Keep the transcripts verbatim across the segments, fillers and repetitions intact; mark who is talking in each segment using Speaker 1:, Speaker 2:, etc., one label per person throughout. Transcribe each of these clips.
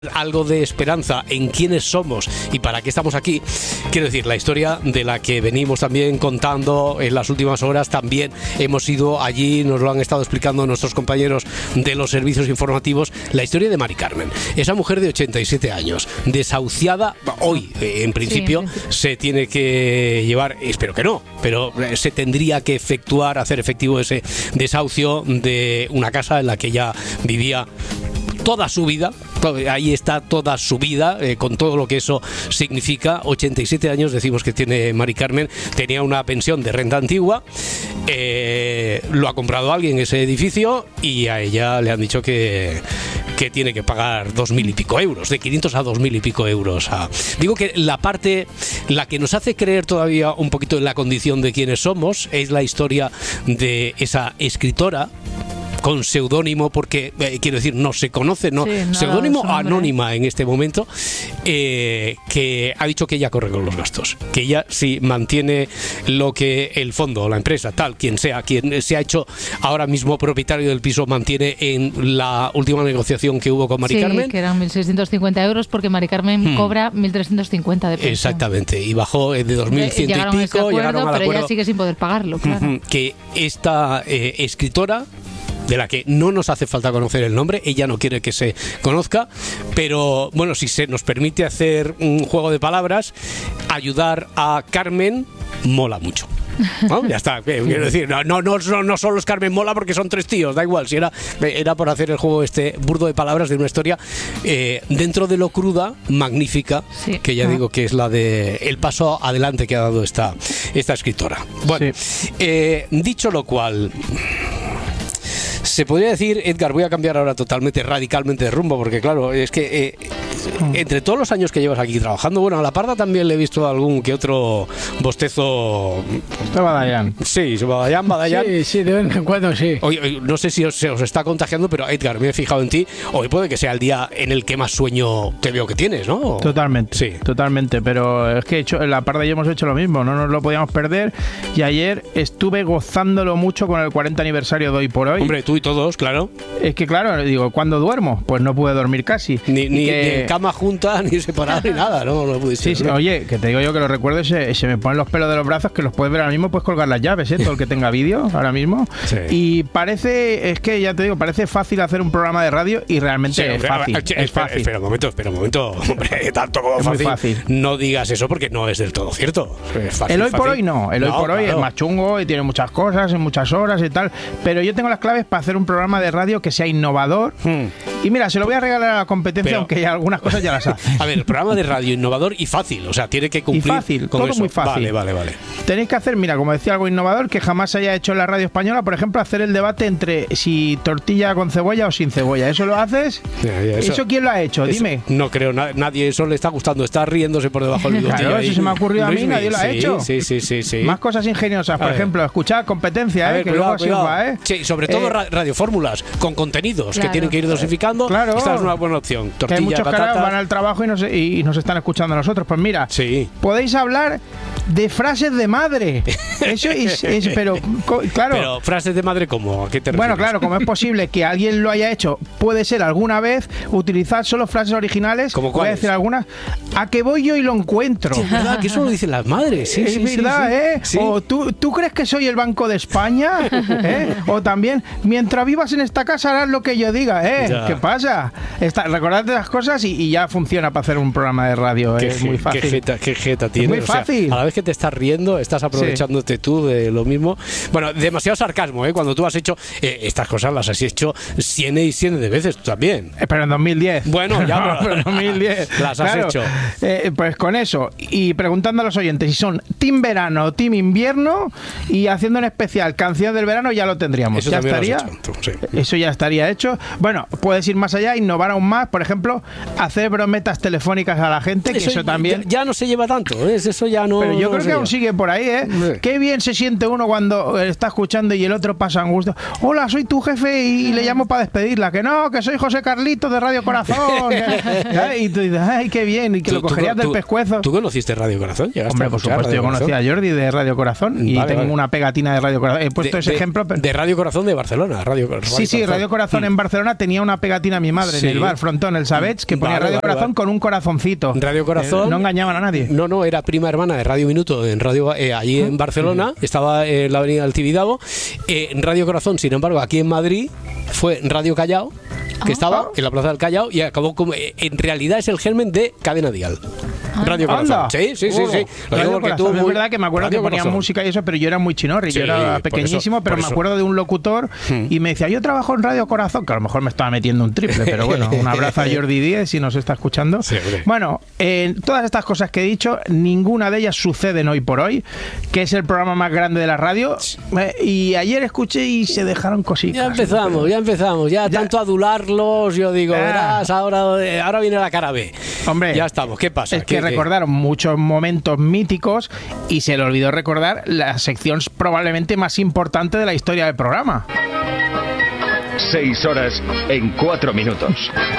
Speaker 1: algo de esperanza en quiénes somos y para qué estamos aquí. Quiero decir, la historia de la que venimos también contando en las últimas horas, también hemos ido allí, nos lo han estado explicando nuestros compañeros de los servicios informativos, la historia de Mari Carmen, esa mujer de ochenta y siete años, desahuciada, hoy en principio, sí, en principio se tiene que llevar, espero que no, pero se tendría que efectuar, hacer efectivo ese desahucio de una casa en la que ella vivía toda su vida. Ahí está toda su vida, eh, con todo lo que eso significa. ochenta y siete años decimos que tiene Mari Carmen. Tenía una pensión de renta antigua, eh, lo ha comprado alguien ese edificio y a ella le han dicho que, que tiene que pagar dos mil y pico euros, de quinientos a dos mil y pico euros. A... Digo que la parte, la que nos hace creer todavía un poquito en la condición de quienes somos, es la historia de esa escritora con seudónimo, porque eh, quiero decir, no se conoce, no, sí, no seudónimo anónima en este momento, eh, que ha dicho que ella corre con los gastos, que ella sí mantiene lo que el fondo, la empresa, tal, quien sea, quien se ha hecho ahora mismo propietario del piso, mantiene en la última negociación que hubo con Mari
Speaker 2: sí,
Speaker 1: Carmen.
Speaker 2: Que eran mil seiscientos cincuenta euros, porque Mari Carmen hmm. cobra mil trescientos cincuenta de pensión.
Speaker 1: Exactamente, y bajó de dos mil cien y pico,
Speaker 2: acuerdo,
Speaker 1: llegaron al
Speaker 2: pero
Speaker 1: acuerdo,
Speaker 2: ella sigue sin poder pagarlo, claro.
Speaker 1: Que esta eh, escritora, de la que no nos hace falta conocer el nombre, ella no quiere que se conozca, pero bueno, si se nos permite hacer un juego de palabras, ayudar a Carmen mola mucho. ¿No? Ya está, quiero decir, no, no, no, no solo es Carmen mola porque son tres tíos, da igual, si era, era por hacer el juego este burdo de palabras de una historia eh, dentro de lo cruda, magnífica, sí. que ya digo que es la de el paso adelante que ha dado esta, esta escritora. Bueno, sí. eh, dicho lo cual, se podría decir, Edgar, voy a cambiar ahora totalmente, radicalmente de rumbo, porque claro, es que eh, entre todos los años que llevas aquí trabajando, bueno, a la Parda también le he visto algún que otro bostezo.
Speaker 3: Está Badallán.
Speaker 1: Sí, Badallán, Badallán.
Speaker 3: Sí, sí, de vez en cuando sí.
Speaker 1: Hoy, hoy, no sé si os, se os está contagiando, pero Edgar, me he fijado en ti, hoy puede que sea el día en el que más sueño te veo que tienes, ¿no?
Speaker 3: Totalmente, sí. Totalmente, pero es que hecho, en la Parda ya hemos hecho lo mismo, no nos lo podíamos perder, y ayer estuve gozándolo mucho con el cuarenta aniversario de Hoy por Hoy.
Speaker 1: Hombre, tú y todos, claro.
Speaker 3: Es que claro, digo, ¿cuándo duermo? Pues no pude dormir casi.
Speaker 1: Ni, ni,
Speaker 3: que...
Speaker 1: ni en cama junta, ni separada, ni nada, ¿no? No pudiste.
Speaker 3: Sí, sí, oye, que te digo yo que lo recuerdo, se, se me ponen los pelos de los brazos, que los puedes ver ahora mismo, puedes colgar las llaves, ¿eh? Todo el que tenga vídeo ahora mismo. Sí. Y parece, es que ya te digo, parece fácil hacer un programa de radio y realmente sí, es fácil.
Speaker 1: Es,
Speaker 3: es fácil.
Speaker 1: Espera un momento, espera un momento, hombre, tanto como fácil, fácil. No digas eso porque no es del todo cierto. Es fácil,
Speaker 3: el hoy
Speaker 1: fácil.
Speaker 3: por hoy no, el no, hoy por hoy claro. Es más chungo y tiene muchas cosas, en muchas horas y tal, pero yo tengo las claves para hacer un programa de radio que sea innovador. Hmm. Y mira, se lo voy a regalar a la competencia, pero, aunque ya algunas cosas ya las hace.
Speaker 1: A ver, el programa de radio innovador y fácil, o sea, tiene que cumplir
Speaker 3: y fácil,
Speaker 1: con
Speaker 3: todo
Speaker 1: eso.
Speaker 3: Muy fácil.
Speaker 1: Vale, vale, vale.
Speaker 3: Tenéis que hacer, mira, como decía, algo innovador que jamás se haya hecho en la radio española, por ejemplo, hacer el debate entre si tortilla con cebolla o sin cebolla. ¿Eso lo haces? Ya, ya, eso, ¿Eso quién lo ha hecho?
Speaker 1: Eso,
Speaker 3: Dime.
Speaker 1: No creo, na- nadie, eso le está gustando, está riéndose por debajo del bigotillo.
Speaker 3: Claro, eso se me ha ocurrido a mí,
Speaker 1: Luis,
Speaker 3: nadie lo ha
Speaker 1: sí,
Speaker 3: hecho.
Speaker 1: Sí, sí, sí, sí.
Speaker 3: Más cosas ingeniosas, por ejemplo, escuchar competencia,
Speaker 1: a ver,
Speaker 3: eh, que
Speaker 1: cuidado,
Speaker 3: luego sirva, ¿eh?
Speaker 1: Sí, sobre todo eh, radiofórmulas con contenidos claro, que tienen que ir dosificando.
Speaker 3: Claro.
Speaker 1: Esta es una buena opción. Tortilla,
Speaker 3: que hay muchos
Speaker 1: patatas.
Speaker 3: Que van al trabajo y nos, y nos están escuchando a nosotros. Pues mira,
Speaker 1: sí.
Speaker 3: Podéis hablar de frases de madre. Eso es, es pero claro.
Speaker 1: Pero frases de madre, ¿cómo? ¿A qué te refieres?
Speaker 3: Bueno, claro, como es posible que alguien lo haya hecho, puede ser alguna vez utilizar solo frases originales.
Speaker 1: ¿Cómo
Speaker 3: voy a decir algunas. A que voy yo y lo encuentro.
Speaker 1: Sí, es verdad, que eso lo dicen las madres. Sí,
Speaker 3: es
Speaker 1: sí,
Speaker 3: verdad,
Speaker 1: sí,
Speaker 3: ¿eh?
Speaker 1: Sí.
Speaker 3: O ¿tú, tú crees que soy el Banco de España, ¿eh? O también, mientras vivas en esta casa harás lo que yo diga, ¿eh? Ya. ¿Qué pasa? Está, recordad las cosas y, y ya funciona para hacer un programa de radio.
Speaker 1: Qué
Speaker 3: es
Speaker 1: je,
Speaker 3: muy fácil.
Speaker 1: Qué jeta, qué jeta tiene.
Speaker 3: Es muy fácil.
Speaker 1: O sea, a la vez que te estás riendo, estás aprovechándote sí. tú de lo mismo. Bueno, demasiado sarcasmo, ¿eh? Cuando tú has hecho eh, estas cosas, las has hecho cien y cien de veces tú también.
Speaker 3: Eh, pero en dos mil diez.
Speaker 1: Bueno, ya,
Speaker 3: no, pero en dos mil diez.
Speaker 1: Las has
Speaker 3: claro,
Speaker 1: hecho.
Speaker 3: Eh, pues con eso. Y preguntando a los oyentes si son team verano o team invierno y haciendo en especial canción del verano, ya lo tendríamos.
Speaker 1: Eso
Speaker 3: ya estaría.
Speaker 1: Lo has hecho, tú, sí.
Speaker 3: Eso ya estaría hecho. Bueno, puedes ir más allá, innovar aún más. Por ejemplo, hacer brometas telefónicas a la gente, que eso, eso también.
Speaker 1: Ya, ya no se lleva tanto, ¿eh? Eso ya no.
Speaker 3: Pero yo
Speaker 1: no
Speaker 3: creo que aún sigue por ahí, ¿eh? Sí. Qué bien se siente uno cuando está escuchando y el otro pasa angustia. Hola, soy tu jefe y, y le llamo para despedirla. Que no, que soy José Carlito de Radio Corazón. Y tú dices, ay, qué bien. Y que
Speaker 1: ¿Tú,
Speaker 3: lo cogerías
Speaker 1: tú,
Speaker 3: del pescuezo.
Speaker 1: ¿Tú conociste Radio Corazón?
Speaker 3: Hombre, por supuesto, yo conocí a Jordi de Radio Corazón y vale, tengo vale. una pegatina de Radio Corazón. He puesto
Speaker 1: de,
Speaker 3: ese
Speaker 1: de,
Speaker 3: ejemplo. Pero...
Speaker 1: De Radio Corazón de Barcelona. Radio, Radio
Speaker 3: sí, sí,
Speaker 1: Corazón.
Speaker 3: Radio Corazón mm. en Barcelona tenía una pegatina mi madre sí. en el bar Frontón, el Savets, que ponía
Speaker 1: Vale,
Speaker 3: Radio
Speaker 1: vale,
Speaker 3: Corazón
Speaker 1: vale.
Speaker 3: con un corazoncito.
Speaker 1: Radio Corazón.
Speaker 3: Eh, no engañaban a nadie.
Speaker 1: No, no, era prima hermana de Radio Minuto en Radio eh, allí en Barcelona, estaba en la avenida del Tibidabo. Eh, Radio Corazón, sin embargo, aquí en Madrid fue Radio Callao, que
Speaker 2: Ah.
Speaker 1: estaba en la Plaza del Callao y acabó como eh, en realidad es el germen de Cadena Dial. Radio Corazón.
Speaker 3: Anda.
Speaker 1: Sí, sí, sí,
Speaker 3: Oh,
Speaker 1: sí. Lo
Speaker 3: Radio
Speaker 1: digo porque
Speaker 3: Corazón.
Speaker 1: tú
Speaker 3: Es
Speaker 1: muy-
Speaker 3: verdad que me acuerdo
Speaker 1: Radio
Speaker 3: que ponían
Speaker 1: Corazón.
Speaker 3: música y eso, pero yo era muy chinorri,
Speaker 1: Sí,
Speaker 3: yo era
Speaker 1: por
Speaker 3: pequeñísimo,
Speaker 1: eso,
Speaker 3: pero
Speaker 1: por
Speaker 3: me
Speaker 1: eso.
Speaker 3: acuerdo de un locutor
Speaker 1: Hmm.
Speaker 3: y me decía, yo trabajo en Radio Corazón, que a lo mejor me estaba metiendo un triple, pero bueno, un abrazo a Jordi Díez si nos está escuchando.
Speaker 1: Sí, hombre.
Speaker 3: Bueno, eh, todas estas cosas que he dicho, ninguna de ellas suceden hoy por hoy, que es el programa más grande de la radio, eh, y ayer escuché y se dejaron cositas.
Speaker 1: Ya empezamos, ya empezamos, ya,
Speaker 3: Ya.
Speaker 1: tanto adularlos, yo digo,
Speaker 3: Ah.
Speaker 1: verás, ahora, eh, ahora viene la cara B.
Speaker 3: Hombre,
Speaker 1: Ya estamos, ¿qué pasa?
Speaker 3: es que
Speaker 1: ¿Qué- qué?
Speaker 3: recordaron muchos momentos míticos y se le olvidó recordar la sección probablemente más importante de la historia del programa.
Speaker 4: Seis horas en cuatro minutos.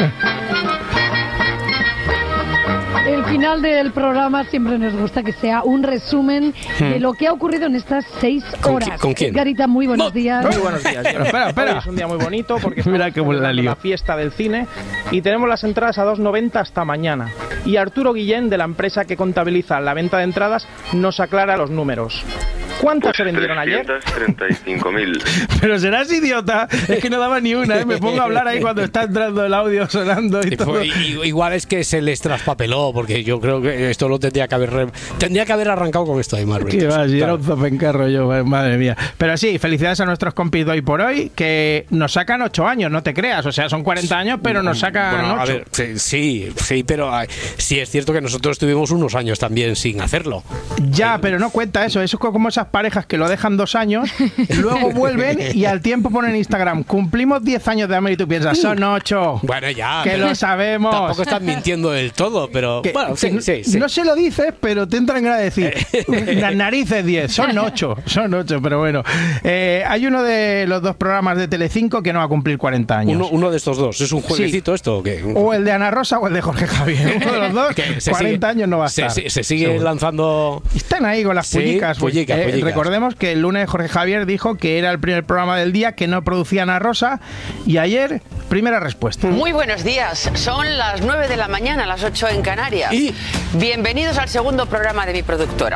Speaker 5: El final del programa siempre nos gusta que sea un resumen de lo que ha ocurrido en estas seis
Speaker 1: ¿Con
Speaker 5: horas.
Speaker 1: qui- con quién?
Speaker 5: Garita, muy buenos días.
Speaker 6: Muy buenos días.
Speaker 3: Pero espera, espera.
Speaker 6: Hoy es un día muy bonito porque
Speaker 3: Mira
Speaker 6: estamos
Speaker 3: cómo la
Speaker 6: celebrando
Speaker 3: lío.
Speaker 6: la fiesta del cine y tenemos las entradas a dos noventa hasta mañana. Y Arturo Guillén, de la empresa que contabiliza la venta de entradas, nos aclara los números. ¿Cuántas se vendieron ayer?
Speaker 7: trescientos treinta y cinco mil.
Speaker 3: Pero serás idiota, es que no daba ni una, ¿eh? Me pongo a hablar ahí cuando está entrando el audio sonando y
Speaker 1: Y
Speaker 3: todo.
Speaker 1: fue- y- igual es que se les traspapeló, porque yo creo que esto lo tendría que haber re- tendría que haber arrancado con esto de Marvel.
Speaker 3: Qué va, si era
Speaker 1: Claro.
Speaker 3: un zopencarro yo, madre mía. Pero sí, felicidades a nuestros compis de hoy por hoy, que nos sacan ocho años, no te creas. O sea, son cuarenta años, pero nos sacan
Speaker 1: Bueno, a
Speaker 3: ocho.
Speaker 1: ver, sí, sí, sí, pero ay, sí es cierto que nosotros tuvimos unos años también sin hacerlo.
Speaker 3: Ya, pero no cuenta eso. Eso es como esas parejas que lo dejan dos años, luego vuelven y al tiempo ponen en Instagram, cumplimos diez años de amor y tú piensas, son ocho.
Speaker 1: Bueno, ya.
Speaker 3: Que
Speaker 1: pero
Speaker 3: lo sabemos.
Speaker 1: Tampoco están mintiendo del todo, pero
Speaker 3: Que-
Speaker 1: bueno, sí,
Speaker 3: que
Speaker 1: sí, sí.
Speaker 3: No se lo dices, pero te entran ganas de decir, las narices diez, son ocho, son ocho, pero bueno. Eh, hay uno de los dos programas de Telecinco que no va a cumplir cuarenta años.
Speaker 1: Uno, uno de estos dos. ¿Es un jueguecito esto o qué?
Speaker 3: O el de Ana Rosa o el de Jorge Javier. Uno de los dos,
Speaker 1: Que se
Speaker 3: cuarenta
Speaker 1: sigue-
Speaker 3: años no va a
Speaker 1: se,
Speaker 3: estar.
Speaker 1: se- se sigue
Speaker 3: Seguro.
Speaker 1: lanzando.
Speaker 3: Están ahí con las
Speaker 1: Sí,
Speaker 3: pullicas. pues,
Speaker 1: pullicas,
Speaker 3: eh,
Speaker 1: pullicas.
Speaker 3: Recordemos que el lunes Jorge Javier dijo que era el primer programa del día que no producía Ana Rosa y ayer, primera respuesta.
Speaker 8: Muy buenos días, son las nueve de la mañana, las ocho en Canarias.
Speaker 1: Y-
Speaker 8: Bienvenidos al segundo programa de mi productora.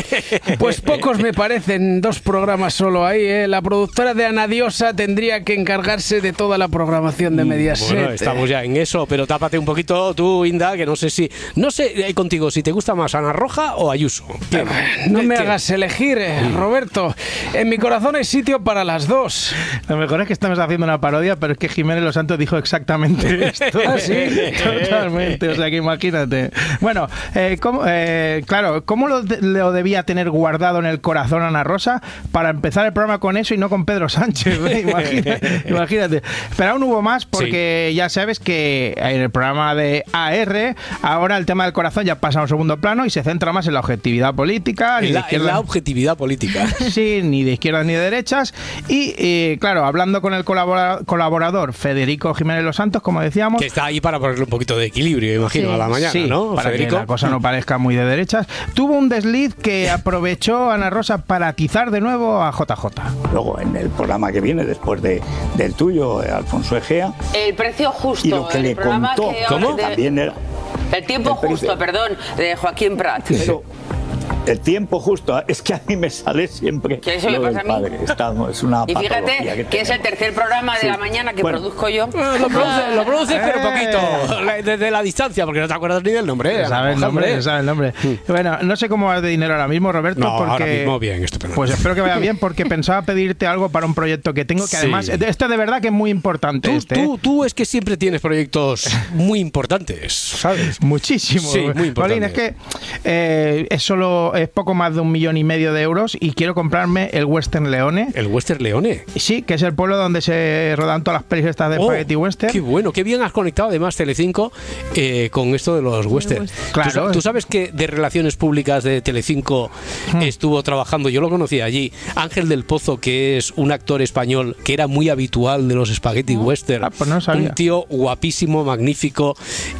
Speaker 9: Pues pocos me parecen, dos programas solo ahí, ¿eh? La productora de Ana Diosa tendría que encargarse de toda la programación de Mediaset.
Speaker 1: Bueno, estamos ya en eso, pero tápate un poquito tú, Inda, que no sé si. No sé eh, contigo si te gusta más Ana Roja o Ayuso. ¿Qué-
Speaker 9: No
Speaker 1: qué-
Speaker 9: me
Speaker 1: qué?
Speaker 9: hagas elegir, eh, Roberto. En mi corazón hay sitio para las dos.
Speaker 3: Lo mejor es que estamos haciendo una parodia, pero es que Jiménez Los Santos dijo exactamente esto.
Speaker 9: ¿Ah, sí?
Speaker 3: Totalmente, o sea que imagínate. Bueno, eh, ¿cómo, eh, claro, ¿cómo lo, de- lo debía tener guardado en el corazón Ana Rosa para empezar el programa con eso y no con Pedro Sánchez? ¿eh? Imagínate, imagínate. Pero aún hubo más porque ya sabes que en el programa de A R ahora el tema del corazón ya pasa a un segundo plano y se centra más en la objetividad política. ni
Speaker 1: En
Speaker 3: de
Speaker 1: la, en
Speaker 3: izquierda-
Speaker 1: la objetividad política.
Speaker 3: Sí, ni de izquierdas ni de derechas. Y eh, claro, hablando con el colabora- colaborador Federico Jiménez Los Santos, como decíamos.
Speaker 1: Que está ahí para ponerle un poquito de equilibrio, imagino,
Speaker 2: Sí.
Speaker 1: a la mañana,
Speaker 3: Sí,
Speaker 1: ¿no?
Speaker 3: para
Speaker 1: Federico.
Speaker 3: que la cosa no parezca muy de derechas. Tuvo un desliz que aprovechó Ana Rosa para atizar de nuevo a J J.
Speaker 10: Luego en el programa que viene después de, del tuyo, eh, Alfonso Egea,
Speaker 8: El precio justo.
Speaker 10: y lo que
Speaker 8: el
Speaker 10: le
Speaker 8: programa
Speaker 10: contó
Speaker 8: que
Speaker 1: ¿Cómo?
Speaker 8: de-
Speaker 10: también era
Speaker 8: El tiempo
Speaker 10: el precio.
Speaker 8: justo, perdón, de Joaquín Prat.
Speaker 10: pero el tiempo justo, es que a mí me sale siempre
Speaker 8: ¿Que eso me
Speaker 10: lo del
Speaker 8: pasa a mí?
Speaker 10: padre. Estamos, es una
Speaker 8: Y
Speaker 10: patología
Speaker 8: fíjate que es
Speaker 10: tenemos.
Speaker 8: el tercer programa de
Speaker 10: Sí.
Speaker 8: la mañana que
Speaker 10: Bueno.
Speaker 8: produzco yo.
Speaker 1: Eh, Lo produce, lo produce pero
Speaker 3: Eh.
Speaker 1: poquito. La- Desde la distancia, porque no te acuerdas ni del nombre. ¿eh?
Speaker 3: ¿Sabes el nombre?
Speaker 1: Hombre.
Speaker 3: ¿Sabes el nombre? Bueno, no sé cómo vas de dinero ahora mismo, Roberto,
Speaker 1: No,
Speaker 3: porque...
Speaker 1: ahora mismo bien, estupendo.
Speaker 3: Pues espero que vaya bien, porque pensaba pedirte algo para un proyecto que tengo, que
Speaker 1: Sí.
Speaker 3: además, este de verdad que es muy importante.
Speaker 1: Tú,
Speaker 3: este, ¿eh?
Speaker 1: tú, tú es que siempre tienes proyectos muy importantes, ¿sabes?
Speaker 3: Muchísimo.
Speaker 1: Sí, muy importante.
Speaker 3: Paulín, es que eh, es solo es poco más de un millón y medio de euros y quiero comprarme el Western Leone.
Speaker 1: El Western Leone.
Speaker 3: Sí, que es el pueblo donde se rodan todas las pelis estas de
Speaker 1: Oh,
Speaker 3: Spaghetti Western.
Speaker 1: Qué bueno, qué bien has conectado además Telecinco eh, con esto de los western.
Speaker 2: western.
Speaker 3: Claro.
Speaker 1: ¿Tú, sa- tú sabes que de Relaciones Públicas de Telecinco
Speaker 3: Hmm.
Speaker 1: estuvo trabajando, yo lo conocí allí, Ángel del Pozo, que es un actor español que era muy habitual de los Spaghetti Western.
Speaker 3: Ah, pues no sabía.
Speaker 1: Un tío guapísimo, magnífico,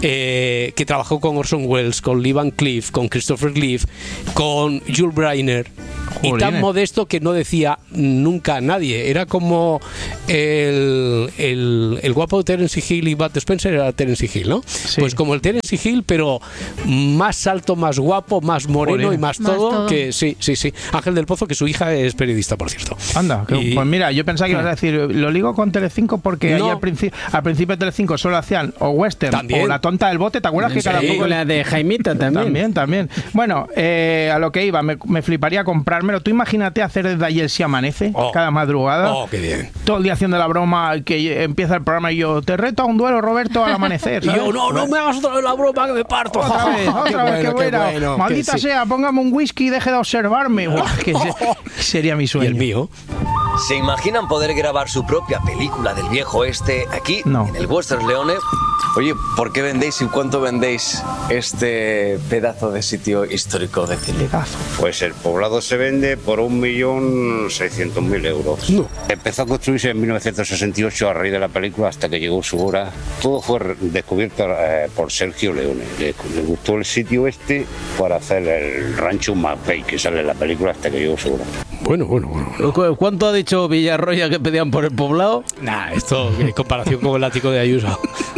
Speaker 1: eh, que trabajó con Orson Welles, con Lee Van Cleef, con Christopher Reeve, con Jules Briner. y tan modesto que no decía nunca a nadie. Era como el, el, el guapo de Terence Hill y Bud Spencer era Terence Hill, ¿no? Sí. Pues como el Terence Hill, pero más alto, más guapo, más moreno Jolín. y más, más todo, todo que sí, sí, sí. Ángel del Pozo, que su hija es periodista, por cierto.
Speaker 3: Anda, que, y, pues mira, yo pensaba que ibas a decir, lo ligo con Telecinco porque no. ahí al, principio, al principio de Telecinco solo hacían o western ¿También? o La tonta del bote, ¿te acuerdas? Sí, que cada poco
Speaker 9: la de Jaimita también.
Speaker 3: También, también. Bueno, eh, a lo que iba, me, me fliparía comprármelo. Tú imagínate hacer desde ayer si amanece, oh. cada madrugada.
Speaker 1: Oh, qué bien.
Speaker 3: Todo el día haciendo la broma, que empieza el programa y yo, te reto a un duelo, Roberto, al amanecer. ¿sabes?
Speaker 1: Y yo, no, no me hagas otra vez la broma que me parto.
Speaker 3: Otra vez, otra qué vez, bueno, qué buena. Qué bueno, Maldita sí. sea, póngame un whisky y deje de observarme. Buah, que se, sería mi sueño.
Speaker 1: ¿Y el mío?
Speaker 7: ¿Se imaginan poder grabar su propia película del viejo oeste aquí, no. en el Vuestros Leones? Oye, ¿por qué vendéis y cuánto vendéis este pedazo de sitio histórico de Chile?
Speaker 11: Pues el poblado se vende por un millón seiscientos mil euros. No. Empezó a construirse en mil novecientos sesenta y ocho a raíz de la película hasta que llegó su hora. Todo fue descubierto eh, por Sergio Leone. Le, le gustó el sitio este para hacer el rancho Mapei que sale en la película hasta que llegó su hora.
Speaker 1: Bueno, bueno, bueno.
Speaker 9: ¿Cuánto ha dicho Villarroya que pedían por el poblado?
Speaker 1: Nah, esto en comparación con el ático de Ayuso.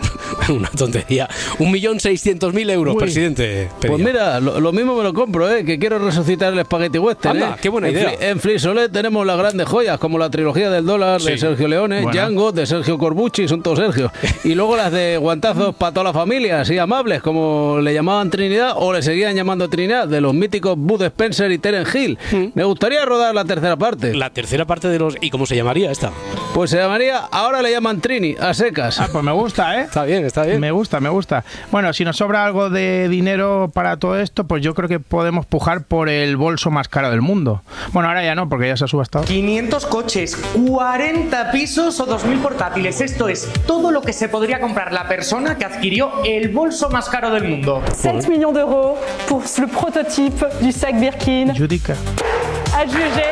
Speaker 1: Una tontería. Un millón seiscientos mil euros, Uy. presidente.
Speaker 9: Pedía. Pues mira, lo, lo mismo me lo compro, ¿eh? Que quiero resucitar el espagueti western.
Speaker 1: Anda,
Speaker 9: ¿eh?
Speaker 1: qué buena idea.
Speaker 9: En, en Frisolet tenemos las grandes joyas, como la trilogía del dólar sí. de Sergio Leone, bueno. Django de Sergio Corbucci, son todos Sergio. Y luego las de guantazos para toda la familia, así amables, como le llamaban Trinidad o le seguían llamando Trinidad, de los míticos Bud Spencer y Terence Hill. Mm. Me gustaría rodar la tercera parte.
Speaker 1: La tercera parte de los... ¿Y cómo se llamaría esta?
Speaker 9: Pues se llamaría, ahora le llaman Trini, a secas.
Speaker 3: Ah, pues me gusta, ¿eh?
Speaker 1: Está bien, está bien.
Speaker 3: Me gusta, me gusta. Bueno, si nos sobra algo de dinero para todo esto, pues yo creo que podemos pujar por el bolso más caro del mundo. Bueno, ahora ya no, porque ya se ha subastado.
Speaker 12: quinientos coches, cuarenta pisos o dos mil portátiles. Esto es todo lo que se podría comprar la persona que adquirió el bolso más caro del mundo.
Speaker 13: sept millones d'euros pour le prototype du sac Birkin.
Speaker 3: Judica.
Speaker 13: Adjugé,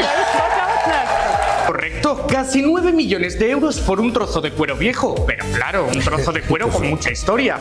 Speaker 12: Correcto, casi nueve millones de euros por un trozo de cuero viejo. Pero claro, un trozo de cuero con mucha historia.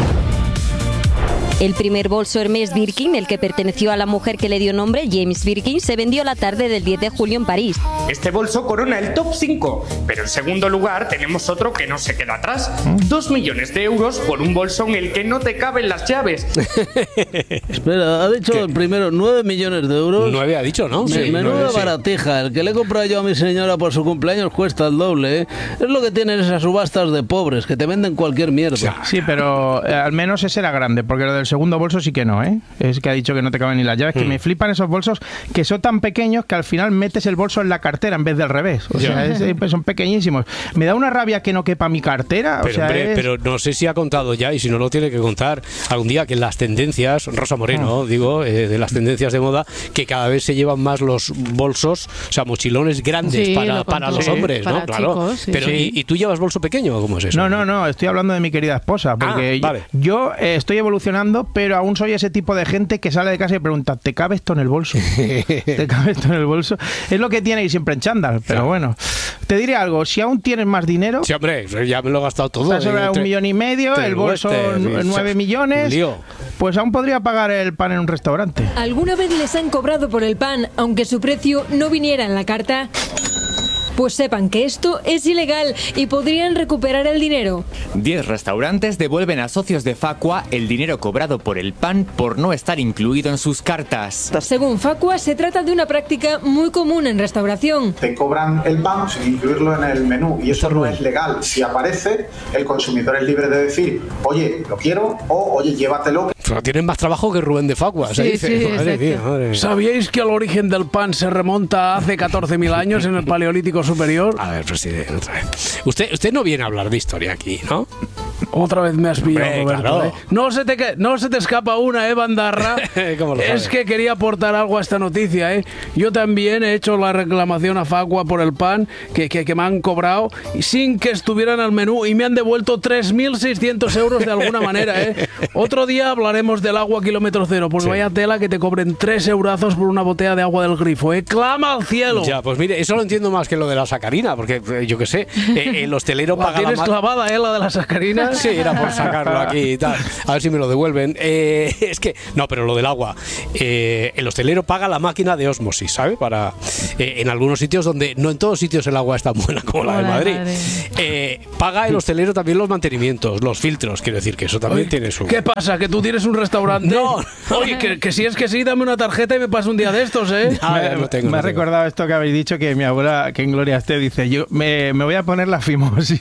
Speaker 14: El primer bolso Hermès Birkin, el que perteneció a la mujer que le dio nombre, James Birkin, se vendió la tarde del diez de julio en París.
Speaker 12: Este bolso corona el top cinco, pero en segundo lugar tenemos otro que no se queda atrás. Dos millones de euros por un bolso en el que no te caben las llaves.
Speaker 9: Espera, ha dicho ¿Qué? el primero nueve millones de euros.
Speaker 1: Nueve ha dicho, ¿no?
Speaker 9: Me,
Speaker 1: sí,
Speaker 9: menuda
Speaker 1: nueve,
Speaker 9: baratija. Sí. El que le he comprado yo a mi señora por su cumpleaños cuesta el doble, ¿eh? Es lo que tienen esas subastas de pobres, que te venden cualquier mierda.
Speaker 3: Sí, pero eh, al menos ese era grande, porque lo del segundo bolso sí que no, ¿eh? Es que ha dicho que no te caben ni las llaves, mm. que me flipan esos bolsos que son tan pequeños que al final metes el bolso en la cartera en vez del revés. O sea, es, es, son pequeñísimos. Me da una rabia que no quepa mi cartera.
Speaker 1: Pero,
Speaker 3: o sea,
Speaker 1: hombre,
Speaker 3: es...
Speaker 1: pero no sé si ha contado ya, y si no lo tiene que contar algún día, que las tendencias, Rosa Moreno, oh. digo, eh, de las tendencias de moda, que cada vez se llevan más los bolsos, o sea, mochilones grandes sí, para, para los hombres,
Speaker 2: para
Speaker 1: ¿no? Claro.
Speaker 2: Chicos, sí.
Speaker 1: Pero, sí. ¿y, ¿y tú llevas bolso pequeño o cómo es eso?
Speaker 3: No, no, no, estoy hablando de mi querida esposa, porque
Speaker 1: ah, vale.
Speaker 3: yo, yo eh, estoy evolucionando, pero aún soy ese tipo de gente que sale de casa y pregunta, ¿te cabe esto en el bolso? ¿Te cabe esto en el bolso? Es lo que tiene ir siempre en chándal, pero claro. bueno. Te diré algo, si aún tienes más dinero...
Speaker 1: Sí, hombre, ya me lo he gastado todo.
Speaker 3: Está sobre un millón y medio, el bolso nueve millones, pues aún podría pagar el pan en un restaurante.
Speaker 15: ¿Alguna vez les han cobrado por el pan, aunque su precio no viniera en la carta? Pues sepan que esto es ilegal y podrían recuperar el dinero.
Speaker 16: Diez restaurantes devuelven a socios de Facua el dinero cobrado por el pan por no estar incluido en sus cartas.
Speaker 15: Según Facua, se trata de una práctica muy común en restauración.
Speaker 17: Te cobran el pan sin incluirlo en el menú y eso no es legal. Si aparece, el consumidor es libre de decir, oye, lo quiero, o oye, llévatelo.
Speaker 1: Pero tienen más trabajo que Rubén de Facua.
Speaker 2: Sí,
Speaker 1: se dice.
Speaker 2: Sí,
Speaker 1: madre mía, madre mía.
Speaker 9: ¿Sabíais que el origen del pan se remonta a hace catorce mil años en el Paleolítico superior?
Speaker 1: A ver, presidente, otra vez. Usted, usted no viene a hablar de historia aquí, ¿no?
Speaker 9: Otra vez me has pillado,
Speaker 1: Hombre,
Speaker 9: Roberto.
Speaker 1: claro.
Speaker 9: ¿eh? No, se te, no se te escapa una, ¿eh, Bandarra?
Speaker 1: ¿Cómo lo
Speaker 9: es
Speaker 1: sabe?
Speaker 9: que quería aportar algo a esta noticia, ¿eh? Yo también he hecho la reclamación a Facua por el pan que, que, que me han cobrado sin que estuvieran al menú y me han devuelto tres mil seiscientos euros de alguna manera, ¿eh? Otro día hablaremos del agua kilómetro cero, porque sí. vaya tela que te cobren tres eurazos por una botella de agua del grifo, ¿eh? ¡Clama al cielo!
Speaker 1: Ya, pues mire, eso lo entiendo más que lo de la sacarina, porque yo qué sé, eh, el hostelero paga
Speaker 9: la... ¿Tienes
Speaker 1: la
Speaker 9: clavada, eh, la de la sacarina?
Speaker 1: Sí, era por sacarlo aquí y tal. A ver si me lo devuelven. Eh, es que, no, pero lo del agua. Eh, el hostelero paga la máquina de ósmosis, ¿sabes? Para, eh, en algunos sitios donde, no en todos sitios el agua es tan buena como la de Madrid. Eh, paga el hostelero también los mantenimientos, los filtros, quiero decir que eso también
Speaker 9: Oye,
Speaker 1: tiene su...
Speaker 9: ¿Qué pasa? ¿Que tú tienes un restaurante?
Speaker 1: No.
Speaker 9: Oye, que, que si es que sí, dame una tarjeta y me paso un día de estos, ¿eh?
Speaker 3: Ah, me
Speaker 1: no tengo,
Speaker 3: me
Speaker 1: no
Speaker 3: ha
Speaker 1: tengo.
Speaker 3: recordado esto que habéis dicho, que mi abuela, que en gloria esté, dice, yo me, me voy a poner la fimosis.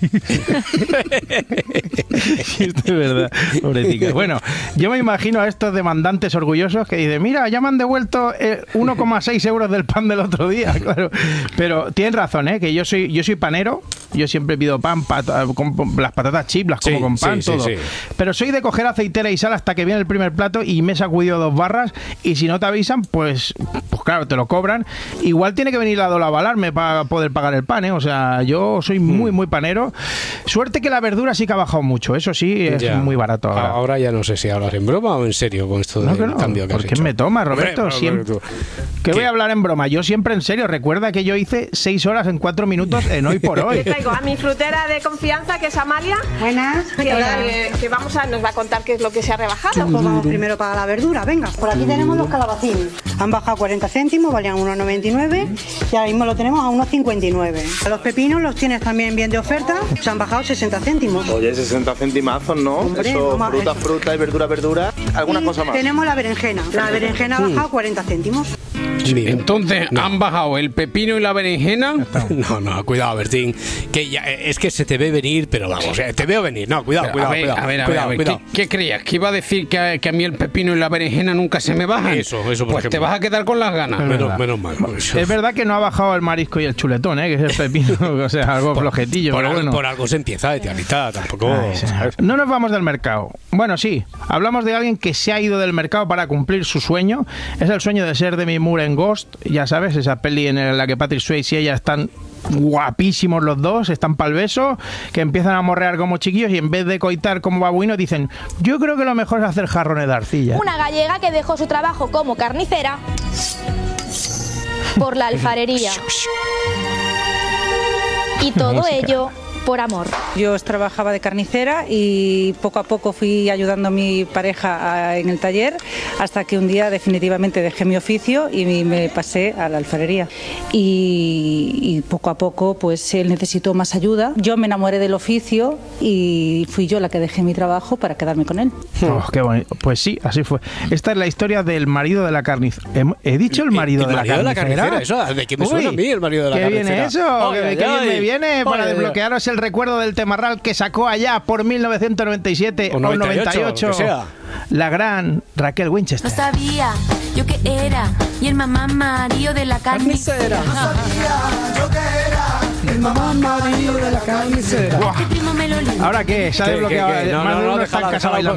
Speaker 3: Sí, esto es verdad, pobrecita. Bueno, yo me imagino a estos demandantes orgullosos que dicen, mira, ya me han devuelto eh, uno coma seis euros del pan del otro día, claro. Pero tienen razón, ¿eh? Que yo soy, yo soy panero, yo siempre pido pan, pat, con, con las patatas chips, las como
Speaker 1: Sí,
Speaker 3: con pan,
Speaker 1: sí, sí,
Speaker 3: todo.
Speaker 1: sí.
Speaker 3: Pero soy de coger aceitera y sal hasta que viene el primer plato y me he sacudido dos barras, y si no te avisan, pues, pues claro, te lo cobran. Igual tiene que venir la Dola a avalarme para poder pagar el pan, ¿eh? O sea, yo soy muy, muy panero. Suerte que la verdura sí que ha bajado mucho, eso sí, es
Speaker 1: Ya.
Speaker 3: muy barato ahora.
Speaker 1: Ahora ya no sé si hablas en broma o en serio con esto
Speaker 3: No,
Speaker 1: del
Speaker 3: que no.
Speaker 1: cambio que
Speaker 3: ¿Por
Speaker 1: has
Speaker 3: qué
Speaker 1: hecho.
Speaker 3: me toma, Roberto?
Speaker 1: Hombre,
Speaker 3: Siempre...
Speaker 1: tú-
Speaker 3: Que
Speaker 1: ¿Qué?
Speaker 3: voy a hablar en broma. Yo siempre en serio. Recuerda que yo hice seis horas en cuatro minutos en Hoy por Hoy.
Speaker 18: Le traigo a mi frutera de confianza, que es Amalia.
Speaker 19: Buenas.
Speaker 18: Que,
Speaker 19: Hola.
Speaker 18: eh, que vamos a, nos va a contar qué es lo que se ha rebajado.
Speaker 19: Pues vamos primero para la verdura, venga. Por aquí tenemos los calabacines. Han bajado cuarenta céntimos, valían uno noventa y nueve y ahora mismo lo tenemos a uno cincuenta y nueve. Los pepinos los tienes también bien de oferta, se han bajado sesenta céntimos.
Speaker 20: Oye, sesenta centimazos, ¿no?
Speaker 19: Hombre,
Speaker 20: Eso,
Speaker 19: vamos a-
Speaker 20: fruta, fruta y verdura, verdura. ¿Alguna
Speaker 19: Y
Speaker 20: cosa más?
Speaker 19: tenemos la berenjena. La berenjena ha bajado cuarenta céntimos.
Speaker 9: Entonces, ¿han bajado el pepino y la berenjena?
Speaker 1: No, no, cuidado, Bertín. Que ya, es que se te ve venir, pero vamos, eh, te veo venir. No, cuidado,
Speaker 9: Pero,
Speaker 1: cuidado,
Speaker 9: a ver,
Speaker 1: cuidado.
Speaker 9: a ver, a ver,
Speaker 1: cuidado,
Speaker 9: a ver,
Speaker 1: cuidado.
Speaker 9: ¿qué, qué creías? ¿Que iba a decir que a, que a mí el pepino y la berenjena nunca se me bajan?
Speaker 1: Eso, eso, por
Speaker 9: Pues te
Speaker 1: ejemplo.
Speaker 9: vas a quedar con las ganas.
Speaker 3: Es
Speaker 1: Menos,
Speaker 3: verdad.
Speaker 1: menos mal. Eso.
Speaker 3: Es verdad que no ha bajado el marisco y el chuletón, ¿eh? Que es el pepino, o sea, algo flojetillo.
Speaker 1: Por,
Speaker 3: pero
Speaker 1: al-
Speaker 3: bueno.
Speaker 1: por algo se empieza, de mitad, tampoco.
Speaker 3: Ay, señor. No nos vamos del mercado. Bueno, sí, hablamos de alguien que se ha ido del mercado para cumplir su sueño. Es el sueño de ser Demi Moore en Ghost, ya sabes, esa peli en la que Patrick Swayze y ella están guapísimos los dos, están pa'l beso, que empiezan a morrear como chiquillos y en vez de coitar como babuinos dicen, yo creo que lo mejor es hacer jarrones de arcilla.
Speaker 21: Una gallega que dejó su trabajo como carnicera por la alfarería. Y todo
Speaker 22: Música.
Speaker 21: ello por amor.
Speaker 22: Yo trabajaba de carnicera y poco a poco fui ayudando a mi pareja a- en el taller hasta que un día definitivamente dejé mi oficio y me pasé a la alfarería. Y, y poco a poco pues él necesitó más ayuda. Yo me enamoré del oficio y fui yo la que dejé mi trabajo para quedarme con él.
Speaker 3: Oh, qué bonito. Pues sí, así fue. Esta es la historia del marido de la carnicera. ¿He dicho el marido,
Speaker 1: El
Speaker 3: de,
Speaker 1: marido
Speaker 3: la
Speaker 1: de la
Speaker 3: carnicera?
Speaker 1: carnicera, eso, ¿de qué me suena a mí el marido de la
Speaker 3: ¿qué
Speaker 1: carnicera?
Speaker 3: viene eso?
Speaker 1: Ay,
Speaker 3: ¿Qué,
Speaker 1: ay,
Speaker 3: qué bien
Speaker 1: ay.
Speaker 3: me viene para
Speaker 1: Ay, ay,
Speaker 3: desbloquearos el recuerdo del Temarral que sacó allá por mil novecientos noventa y siete
Speaker 1: O
Speaker 3: o
Speaker 1: noventa y ocho,
Speaker 3: noventa y ocho
Speaker 1: lo que sea.
Speaker 3: la gran Raquel Winchester.
Speaker 23: No sabía yo que era y el mamá Mario de la carnicera.
Speaker 3: No sabía yo que era el mamá Mario de la carnicera.
Speaker 23: Este primo me lo lió.
Speaker 3: ¿Ahora qué? ¿Se ha
Speaker 1: ¿Qué,
Speaker 3: desbloqueado?
Speaker 1: qué, qué? No,
Speaker 3: Más
Speaker 1: no,
Speaker 3: de
Speaker 1: no,
Speaker 3: uno
Speaker 1: déjala,
Speaker 3: está en casa
Speaker 1: déjala,
Speaker 3: bailando.